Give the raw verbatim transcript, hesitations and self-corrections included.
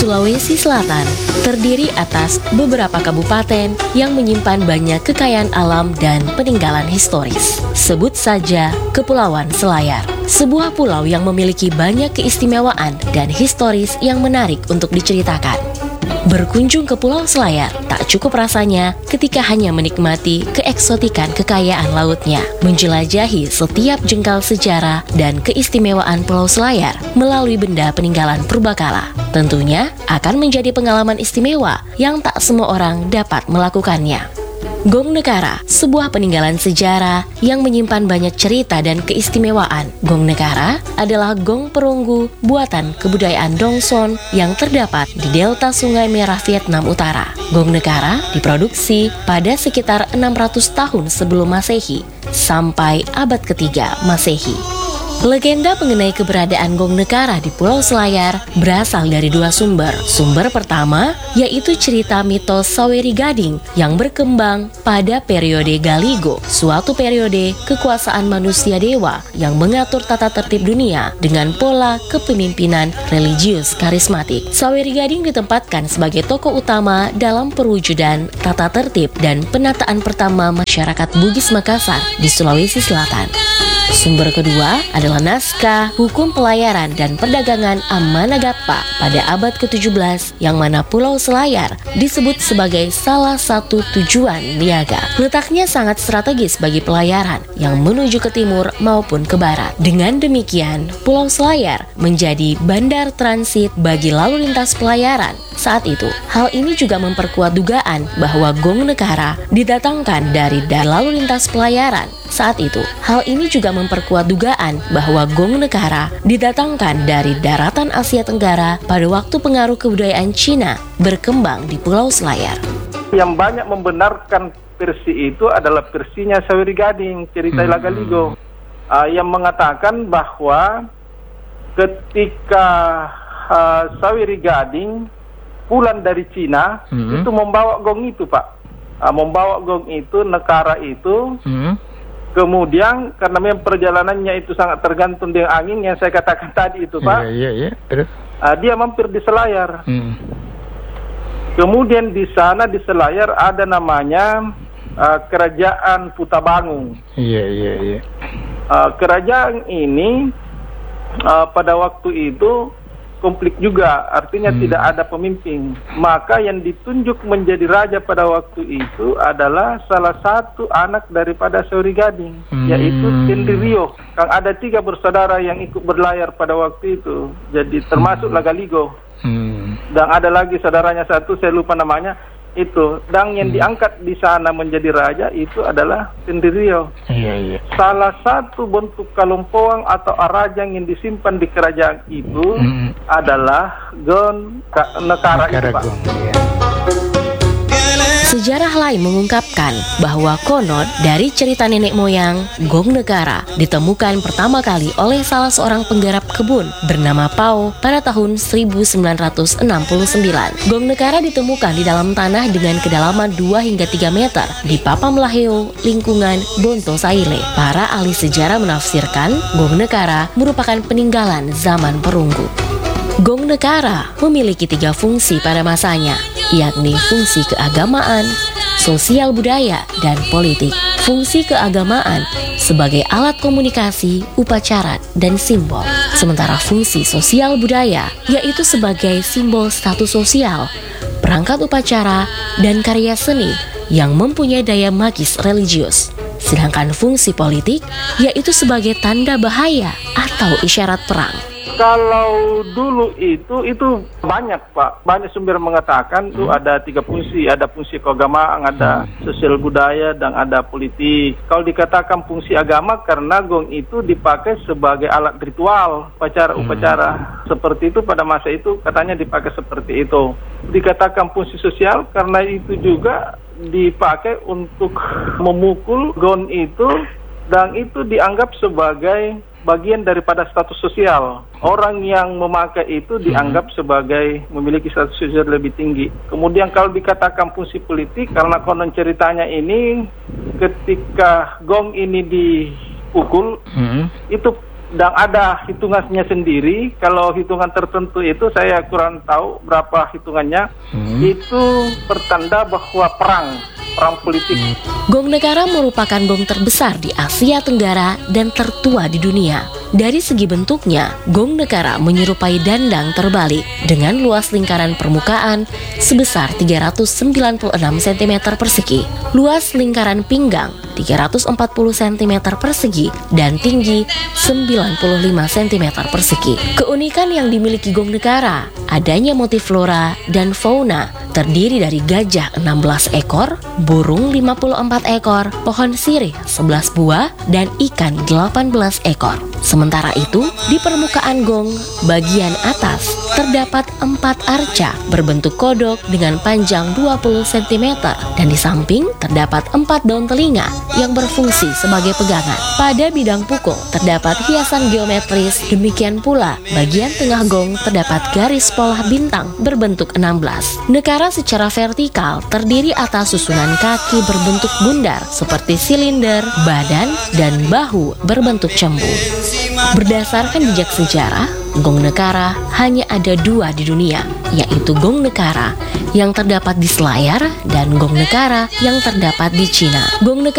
Sulawesi Selatan terdiri atas beberapa kabupaten yang menyimpan banyak kekayaan alam dan peninggalan historis. Sebut saja Kepulauan Selayar, sebuah pulau yang memiliki banyak keistimewaan dan historis yang menarik untuk diceritakan. Berkunjung ke Pulau Selayar tak cukup rasanya ketika hanya menikmati keeksotikan kekayaan lautnya, menjelajahi setiap jengkal sejarah dan keistimewaan Pulau Selayar melalui benda peninggalan purbakala. Tentunya akan menjadi pengalaman istimewa yang tak semua orang dapat melakukannya. Gong Nekara, sebuah peninggalan sejarah yang menyimpan banyak cerita dan keistimewaan. Gong Nekara adalah gong perunggu buatan kebudayaan Dongson yang terdapat di delta Sungai Merah Vietnam Utara. Gong Nekara diproduksi pada sekitar enam ratus tahun sebelum Masehi sampai abad ketiga Masehi. Legenda mengenai keberadaan Gong Nekara di Pulau Selayar berasal dari dua sumber. Sumber pertama yaitu cerita mitos Saweri Gading yang berkembang pada periode Galigo, suatu periode kekuasaan manusia dewa yang mengatur tata tertib dunia dengan pola kepemimpinan religius karismatik. Saweri Gading ditempatkan sebagai tokoh utama dalam perwujudan tata tertib dan penataan pertama masyarakat Bugis Makassar di Sulawesi Selatan. Sumber kedua adalah naskah Hukum Pelayaran dan Perdagangan Amanagapa pada abad ke tujuh belas yang mana Pulau Selayar disebut sebagai salah satu tujuan niaga. Letaknya sangat strategis bagi pelayaran yang menuju ke timur maupun ke barat. Dengan demikian, Pulau Selayar menjadi bandar transit bagi lalu lintas pelayaran. Saat itu, hal ini juga memperkuat dugaan bahwa Gong Nekara didatangkan dari lalu lintas pelayaran. Saat itu, hal ini juga memperkuat dugaan bahwa Gong Nekara didatangkan dari daratan Asia Tenggara pada waktu pengaruh kebudayaan Cina berkembang di Pulau Selayar. Yang banyak membenarkan versi itu adalah versinya Saweri Gading, cerita hmm. Lagaligo, uh, yang mengatakan bahwa ketika uh, Saweri Gading pulang dari Cina, hmm. itu membawa gong itu, Pak. Uh, membawa gong itu, Nekara itu, hmm. Kemudian karena memang perjalanannya itu sangat tergantung dengan angin yang saya katakan tadi itu, Pak. Iya, iya, iya. Terus? Uh, dia mampir di Selayar. Hmm. Kemudian di sana di Selayar ada namanya uh, Kerajaan Putabangung. Iya, iya, iya. Uh, kerajaan ini uh, pada waktu itu konflik juga, artinya hmm. tidak ada pemimpin. Maka yang ditunjuk menjadi raja pada waktu itu adalah salah satu anak daripada Saweri Gading, hmm. yaitu Tendirio. Kan ada tiga bersaudara yang ikut berlayar pada waktu itu, jadi termasuk hmm. Lagaligo. Hmm. Dan ada lagi saudaranya satu, saya lupa namanya, itu. Dan yang hmm. diangkat di sana menjadi raja itu adalah Tendirio. Iya, iya. Salah satu bentuk kalompoang atau arajang yang disimpan di kerajaan itu hmm. adalah Gong Nekara itu, Pak. Iya. Sejarah lain mengungkapkan bahwa konon dari cerita nenek moyang, Gong Nekara ditemukan pertama kali oleh salah seorang penggarap kebun bernama Pao pada tahun seribu sembilan ratus enam puluh sembilan. Gong Nekara ditemukan di dalam tanah dengan kedalaman dua hingga tiga meter di Papamlaheo, lingkungan Bonto Saile. Para ahli sejarah menafsirkan Gong Nekara merupakan peninggalan zaman perunggu. Gong Nekara memiliki tiga fungsi pada masanya, yakni fungsi keagamaan, sosial budaya, dan politik. Fungsi keagamaan sebagai alat komunikasi, upacara, dan simbol. Sementara fungsi sosial budaya yaitu sebagai simbol status sosial, perangkat upacara, dan karya seni yang mempunyai daya magis religius. Sedangkan fungsi politik yaitu sebagai tanda bahaya atau isyarat perang. Kalau dulu itu itu banyak, Pak, banyak sumber mengatakan itu hmm. ada tiga fungsi, ada fungsi keagamaan, ada hmm. sosial budaya, dan ada politik. Kalau dikatakan fungsi agama karena gong itu dipakai sebagai alat ritual, upacara-upacara hmm. seperti itu pada masa itu katanya dipakai seperti itu. Dikatakan fungsi sosial karena itu juga dipakai untuk memukul gong itu, dan itu dianggap sebagai bagian daripada status sosial. Orang yang memakai itu dianggap sebagai memiliki status sosial lebih tinggi. Kemudian kalau dikatakan fungsi politik, karena konon ceritanya ini ketika gong ini dipukul, hmm. itu dan ada hitungannya sendiri. Kalau hitungan tertentu itu saya kurang tahu berapa hitungannya. Hmm. Itu pertanda bahwa perang, perang politik. Gong Negara merupakan gong terbesar di Asia Tenggara dan tertua di dunia. Dari segi bentuknya, Gong Negara menyerupai dandang terbalik dengan luas lingkaran permukaan sebesar tiga ratus sembilan puluh enam sentimeter persegi, luas lingkaran pinggang tiga ratus empat puluh sentimeter persegi, dan tinggi sembilan puluh lima sentimeter persegi. Keunikan yang dimiliki Gong Negara, adanya motif flora dan fauna terdiri dari gajah enam belas ekor, burung lima puluh empat ekor, pohon sirih sebelas buah, dan ikan delapan belas ekor. Sementara itu, di permukaan gong bagian atas terdapat empat arca berbentuk kodok dengan panjang dua puluh sentimeter, dan di samping terdapat empat daun telinga yang berfungsi sebagai pegangan. Pada bidang pukul terdapat hiasan geometris, demikian pula bagian tengah gong terdapat garis pola bintang berbentuk enam belas. Negara secara vertikal terdiri atas susunan kaki berbentuk bundar seperti silinder, badan, dan bahu berbentuk cembung. Berdasarkan jejak sejarah, Gong Negara hanya ada dua di dunia, yaitu Gong Negara yang terdapat di Selayar dan Gong Negara yang terdapat di Cina. Gong Negara